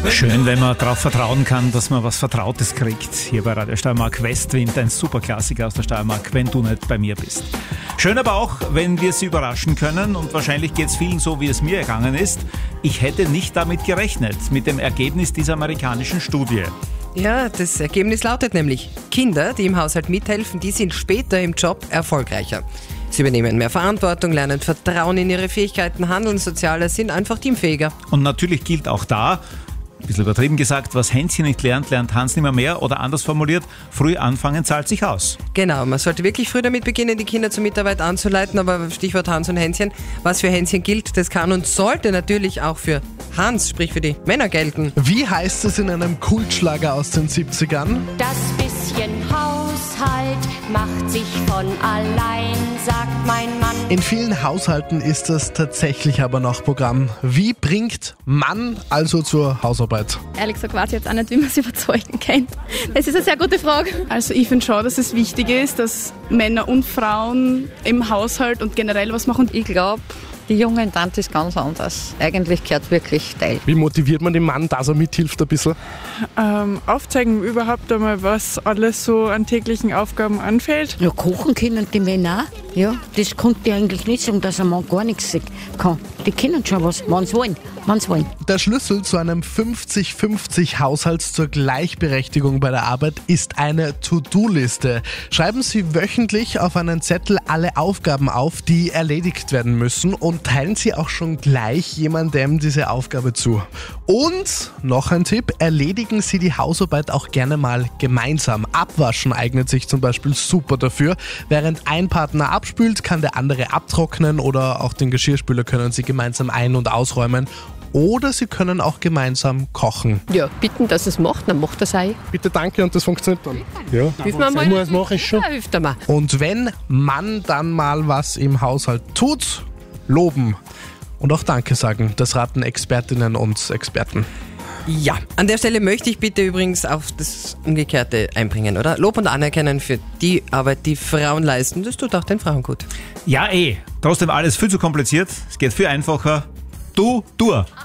Schön, wenn man darauf vertrauen kann, dass man was Vertrautes kriegt. Hier bei Radio Steiermark Westwind, ein super Klassiker aus der Steiermark, wenn du nicht bei mir bist. Schön aber auch, wenn wir Sie überraschen können, und wahrscheinlich geht es vielen so, wie es mir ergangen ist. Ich hätte nicht damit gerechnet, mit dem Ergebnis dieser amerikanischen Studie. Ja, das Ergebnis lautet nämlich, Kinder, die im Haushalt mithelfen, die sind später im Job erfolgreicher. Sie übernehmen mehr Verantwortung, lernen Vertrauen in ihre Fähigkeiten, handeln sozialer, sind einfach teamfähiger. Und natürlich gilt auch da, ein bisschen übertrieben gesagt, was Hänschen nicht lernt, lernt Hans nimmer mehr, oder anders formuliert, früh anfangen zahlt sich aus. Genau, man sollte wirklich früh damit beginnen, die Kinder zur Mitarbeit anzuleiten, aber Stichwort Hans und Hänschen, was für Hänschen gilt, das kann und sollte natürlich auch für Hans, sprich für die Männer gelten. Wie heißt es in einem Kultschlager aus den 70ern? Das bisschen Haushalt macht sich von allein, sagt mein Mann. In vielen Haushalten ist das tatsächlich aber noch Programm. Wie bringt Mann also zur Hausarbeit? Ehrlich gesagt weiß ich jetzt auch nicht, wie man es überzeugen kann. Das ist eine sehr gute Frage. Also ich finde schon, dass es wichtig ist, dass Männer und Frauen im Haushalt und generell was machen. Ich glaube, die Jungen dann ist ganz anders. Eigentlich gehört wirklich Teil. Wie motiviert man den Mann, dass er mithilft ein bisschen? Aufzeigen überhaupt einmal, was alles so an täglichen Aufgaben anfällt. Ja, kochen können die Männer auch. Ja, das konnte ich eigentlich nicht sagen, dass ein Mann gar nichts kann. Die können schon was, wenn sie wollen. Der Schlüssel zu einem 50-50 Haushalt zur Gleichberechtigung bei der Arbeit ist eine To-Do-Liste. Schreiben Sie wöchentlich auf einen Zettel alle Aufgaben auf, die erledigt werden müssen, und teilen Sie auch schon gleich jemandem diese Aufgabe zu. Und noch ein Tipp, erledigen Sie die Hausarbeit auch gerne mal gemeinsam. Abwaschen eignet sich zum Beispiel super dafür. Während ein Partner abspült, kann der andere abtrocknen, oder auch den Geschirrspüler können Sie gemeinsam ein- und ausräumen. Oder Sie können auch gemeinsam kochen. Ja, bitten, dass es macht, dann macht das auch. Bitte, danke, und das funktioniert dann. Ja, Hilf mir mal. das mache ich schon. Ja, hilft mir. Und wenn Mann dann mal was im Haushalt tut, loben und auch Danke sagen. Das raten Expertinnen und Experten. Ja, an der Stelle möchte ich bitte übrigens auf das Umgekehrte einbringen, oder? Lob und Anerkennen für die Arbeit, die Frauen leisten, das tut auch den Frauen gut. Ja, trotzdem alles viel zu kompliziert. Es geht viel einfacher. Du.